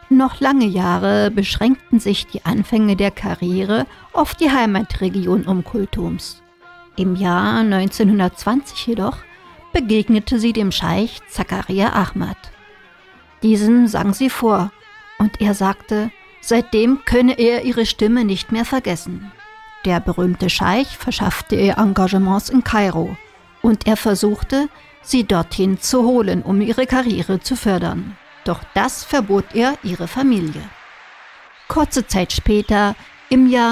Noch lange Jahre beschränkten sich die Anfänge der Karriere auf die Heimatregion Kulthums. Im Jahr 1920 jedoch begegnete sie dem Scheich Zakaria Ahmad. Diesem sang sie vor und er sagte, seitdem könne er ihre Stimme nicht mehr vergessen. Der berühmte Scheich verschaffte ihr Engagements in Kairo und er versuchte, sie dorthin zu holen, um ihre Karriere zu fördern. Doch das verbot ihr ihre Familie. Kurze Zeit später, im Jahr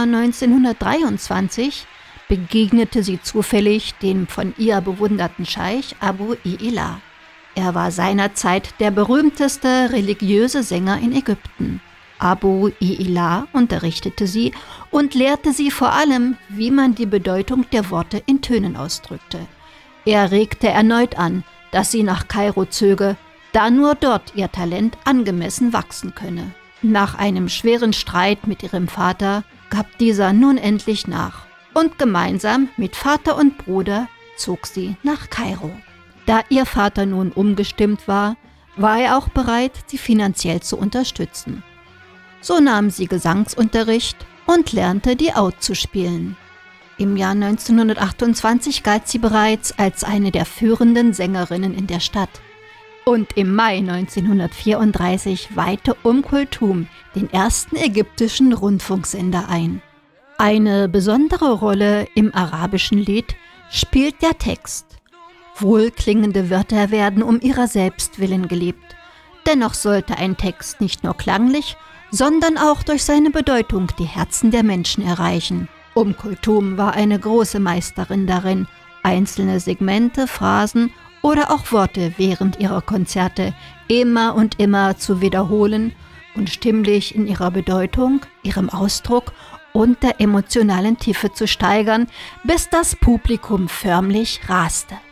1923, begegnete sie zufällig dem von ihr bewunderten Scheich Abu I'ila. Er war seinerzeit der berühmteste religiöse Sänger in Ägypten. Abu I'ila unterrichtete sie und lehrte sie vor allem, wie man die Bedeutung der Worte in Tönen ausdrückte. Er regte erneut an, dass sie nach Kairo zöge, da nur dort ihr Talent angemessen wachsen könne. Nach einem schweren Streit mit ihrem Vater gab dieser nun endlich nach und gemeinsam mit Vater und Bruder zog sie nach Kairo. Da ihr Vater nun umgestimmt war, war er auch bereit, sie finanziell zu unterstützen. So nahm sie Gesangsunterricht und lernte die Oud zu spielen. Im Jahr 1928 galt sie bereits als eine der führenden Sängerinnen in der Stadt. Und im Mai 1934 weihte Kulthum den ersten ägyptischen Rundfunksender ein. Eine besondere Rolle im arabischen Lied spielt der Text. Wohlklingende Wörter werden um ihrer selbst willen geliebt. Dennoch sollte ein Text nicht nur klanglich, sondern auch durch seine Bedeutung die Herzen der Menschen erreichen. Kulthum war eine große Meisterin darin, einzelne Segmente, Phrasen oder auch Worte während ihrer Konzerte immer und immer zu wiederholen und stimmlich in ihrer Bedeutung, ihrem Ausdruck und der emotionalen Tiefe zu steigern, bis das Publikum förmlich raste.